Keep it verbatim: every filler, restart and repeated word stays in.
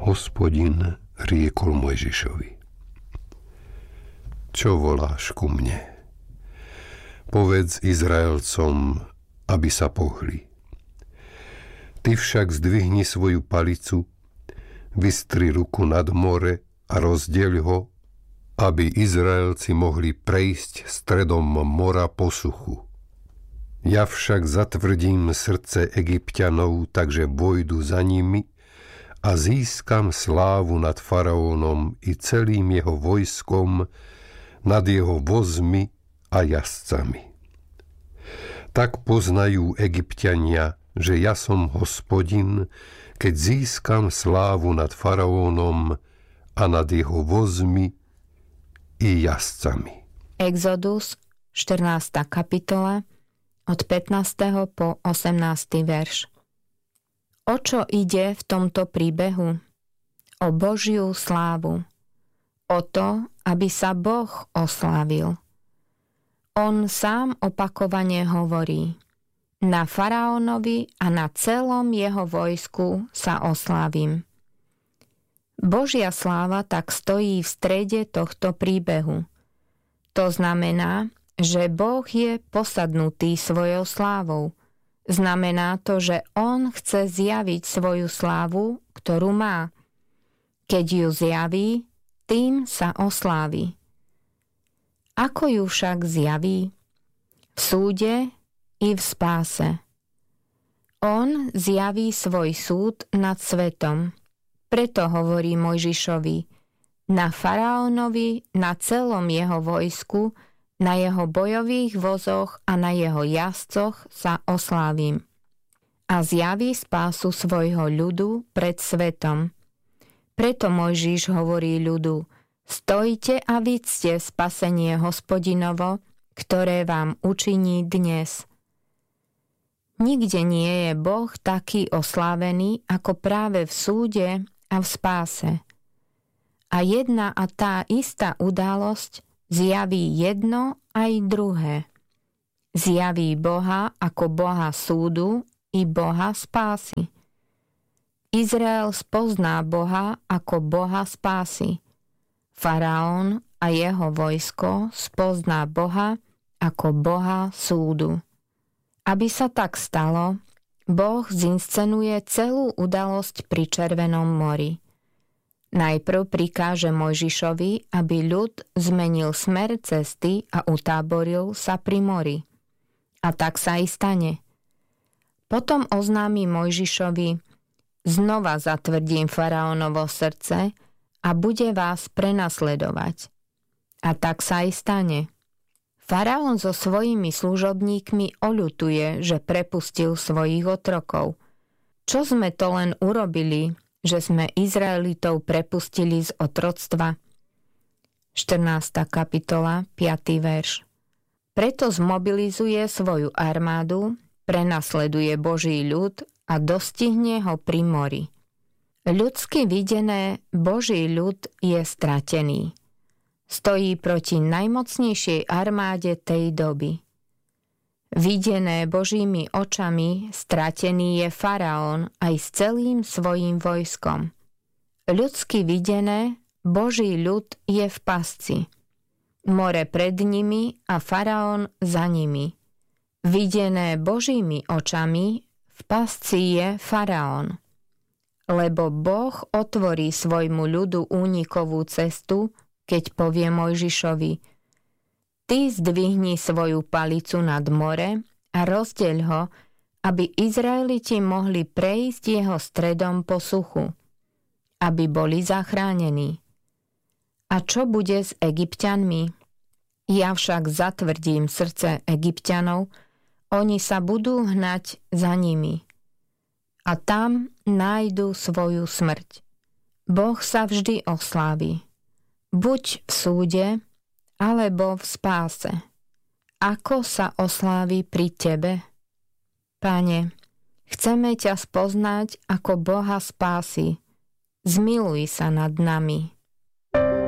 Hospodin riekol Mojžišovi: Čo voláš ku mne? Povedz Izraelcom, aby sa pohli. Ty však zdvihni svoju palicu, vystri ruku nad more a rozdieľ ho, aby Izraelci mohli prejsť stredom mora po suchu. Ja však zatvrdím srdce Egypťanov, takže vojdu za nimi a získam slávu nad faraónom i celým jeho vojskom, nad jeho vozmi a jazdcami. Tak poznajú Egypťania, že ja som Hospodin, keď získam slávu nad faraónom a nad jeho vozmi i jazdcami. Exodus, štrnásta kapitola, od pätnásteho po osemnásty verš. O čo ide v tomto príbehu? O Božiu slávu. O to, aby sa Boh oslávil. On sám opakovane hovorí: Na faraónovi a na celom jeho vojsku sa oslávim. Božia sláva tak stojí v strede tohto príbehu. To znamená, že Boh je posadnutý svojou slávou. Znamená to, že on chce zjaviť svoju slávu, ktorú má. Keď ju zjaví, tým sa oslávi. Ako ju však zjaví? V súde i v spáse. On zjaví svoj súd nad svetom. Preto hovorí Mojžišovi: Na faraónovi, na celom jeho vojsku, na jeho bojových vozoch a na jeho jazdcoch sa oslávim. A zjaví spásu svojho ľudu pred svetom. Preto Mojžiš hovorí ľudu: Stojte a vidzte spasenie Hospodinovo, ktoré vám učiní dnes. Nikde nie je Boh taký oslávený ako práve v súde a v spáse. A jedna a tá istá udalosť zjaví jedno aj druhé. Zjaví Boha ako Boha súdu i Boha spásy. Izrael spozná Boha ako Boha spásy. Faraón a jeho vojsko spozná Boha ako Boha súdu. Aby sa tak stalo, Boh zinscenuje celú udalosť pri Červenom mori. Najprv prikáže Mojžišovi, aby ľud zmenil smer cesty a utáboril sa pri mori. A tak sa i stane. Potom oznámi Mojžišovi: Znova zatvrdím faraónovo srdce a bude vás prenasledovať. A tak sa i stane. Faraón so svojimi služobníkmi oľutuje, že prepustil svojich otrokov. Čo sme to len urobili, že sme Izraelitov prepustili z otroctva? štrnásta kapitola, piaty verš. Preto zmobilizuje svoju armádu, prenasleduje Boží ľud a dostihne ho pri mori. Ľudsky videné, Boží ľud je stratený. Stojí proti najmocnejšej armáde tej doby. Videné Božími očami, stratený je faraón aj s celým svojím vojskom. Ľudsky videné, Boží ľud je v pasci. More pred nimi a faraón za nimi. Videné Božími očami, v pasci je faraón. Lebo Boh otvorí svojmu ľudu únikovú cestu, keď povie Mojžišovi: Ty zdvihni svoju palicu nad more a rozdeľ ho, aby Izraeliti mohli prejsť jeho stredom po suchu, aby boli zachránení. A čo bude s Egypťanmi? Ja však zatvrdím srdce Egypťanov, oni sa budú hnať za nimi. A tam nájdu svoju smrť. Boh sa vždy oslávi. Buď v súde, alebo v spáse. Ako sa oslávi pri tebe? Pane, chceme ťa spoznať ako Boha spásy. Zmiluj sa nad nami.